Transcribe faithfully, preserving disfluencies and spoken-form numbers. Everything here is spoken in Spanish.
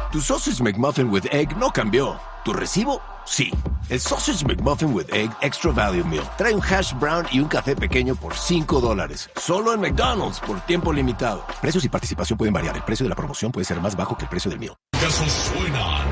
Tu Sausage McMuffin with Egg no cambió. ¿Tu recibo? Sí. El Sausage McMuffin with Egg Extra Value Meal trae un hash brown y un café pequeño por cinco dólares. Solo en McDonald's por tiempo limitado. Precios y participación pueden variar. El precio de la promoción puede ser más bajo que el precio del meal. Casos suenan.